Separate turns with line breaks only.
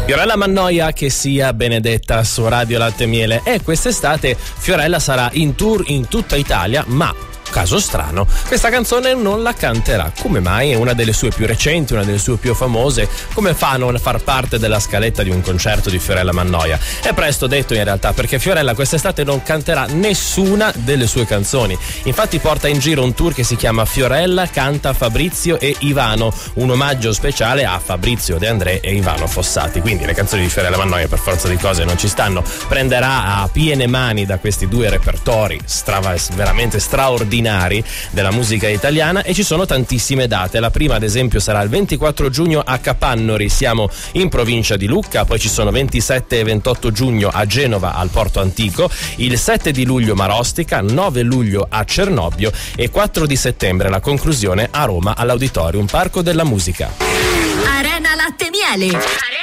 Fiorella Mannoia, che sia benedetta su Radio Latte e Miele. E quest'estate Fiorella sarà in tour in tutta Italia, ma caso strano, questa canzone non la canterà. Come mai? È una delle sue più recenti, una delle sue più famose. Come fa a non far parte della scaletta di un concerto di Fiorella Mannoia? È presto detto in realtà, perché Fiorella quest'estate non canterà nessuna delle sue canzoni. Infatti porta in giro un tour che si chiama Fiorella canta Fabrizio e Ivano, un omaggio speciale a Fabrizio De André e Ivano Fossati. Quindi le canzoni di Fiorella Mannoia per forza di cose non ci stanno. Prenderà a piene mani da questi due repertori veramente straordinari della musica italiana, e ci sono tantissime date. La prima ad esempio sarà il 24 giugno a Capannori, siamo in provincia di Lucca, poi ci sono 27 e 28 giugno a Genova al Porto Antico, il 7 di luglio Marostica, 9 luglio a Cernobbio e 4 di settembre la conclusione a Roma all'Auditorium Parco della Musica.
Arena Latte e Miele.